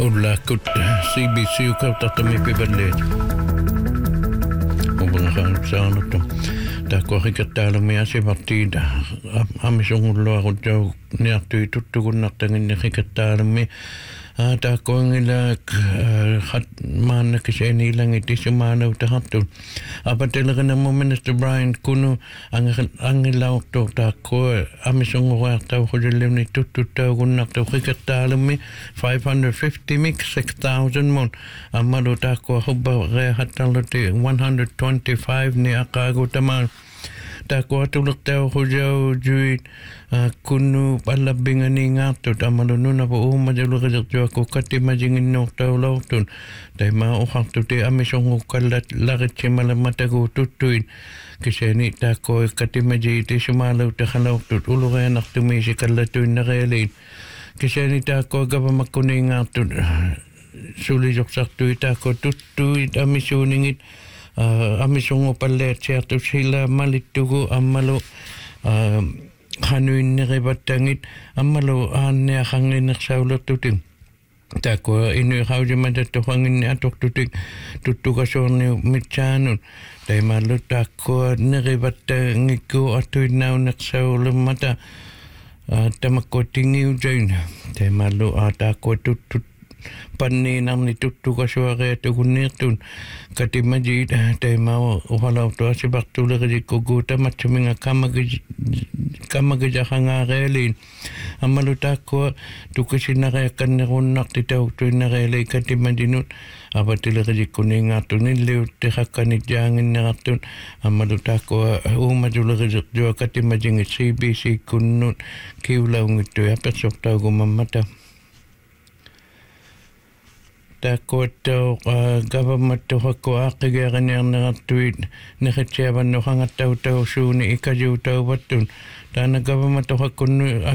Ullakut CBC ukautatamme pivalleet. Ubangahan saanut. Tääkö hikataalumi asiavartiin amisungulloa kun jau niahtui tuttukunnartangin ja hikataalumi. Tääkö ngilla maannakiseen ilangit isumaanauta hattun. Apatelakana mun mielestä Brian kunu angilautto tääkö amisungulloa hujallevni tuttutaukunnarta hikataalumi 550 mik 6,000 mun. Ammalu tääkö hubba rehattalotti 125 ni akagutamaan. Tääkö tuluttaa hujau juit kunu palabingani ngattu tamalununa po umadulukasat juako katimajingin nohtaulohtun. Taima uhattu te amisongukallat lakitsimalla mataku tuttuin. Kiseni tääkö katimajiiti sumalauta halautut ulureenahtumisi kallatuin nareeliin. Kiseni tääkö kavamakuni ngattu sulisoksartui tääkö tuttuin amisuuningit. Amisongo palleet sieltä sillä malittuku ammalu hanuin rivattangit ammalu aanne hangin saulututin. Tääkö inu hausimatettu hangin atoktutin tuttukasuorni mitsaanun. Taimallu tääkö rivattangikku atuin naunak saulumata tamakko tingiujain. Taimallu tääkö tuttut panniin amni tuttukasuoreetu kun nirtun katimajit teema uhalautu asivartuulerikko kuutamatsuminga kammakijahangareeliin. Ammalu taakkoa tukisinareakkannerunnarti tauktuinnareelei katimajinut avatilerikko niingaattunin liutti hakkanit jaanginneratun. Ammalu taakkoa uumatulerikko katimajingit CBC kunnut kiulaungittu ja persortaukumammata. Tääkö government hakko aaqigeeraniarnerattuit neqitsiavannu hangattautausuuni ikajuutauvattun taana government hakko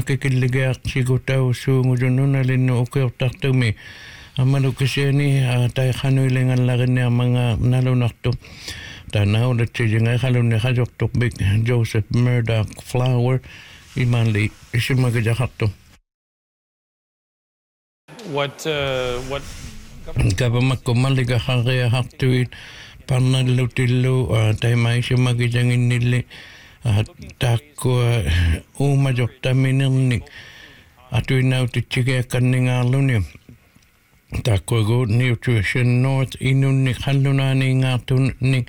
akikilligeartsigutausuungulunnunalinnu ukiortartumi ammalu kisiani tai hanuilingallarinniarmanga nalunartu taana ulatsillinga halunni hasortuq big Joseph Murdoch Flower imanli isimagijahartu. What Kapamakko mallika harrea hartuit pannallutillu taimaisumagijangin nille taakkoa uumajortaminirni atuinautitsigeakkanningaarluni taakkoa Good Nutrition North inunni hallunaani ngaartunni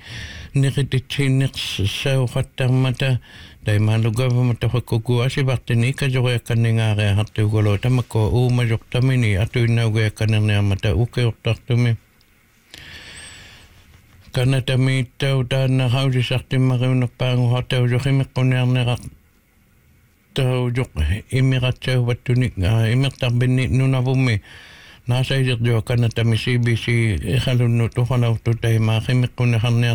niqititsiinnersauqattarmata taimaalu government hakkoku asivartini ikajoreakkanningaarea hartuugolo tamakko uumajortamini atuinaugeakkannerniarmata ukeortartumi kanatamiittau taanna hausisartimmaruunnerpaangu hataujoqimeqquniarneraq taujoq imiratsauvattuni imertarbinni nunavummi naasaiserjuo kanatami CBC halunnu tuhalautu taimaa qimeqquniarneraq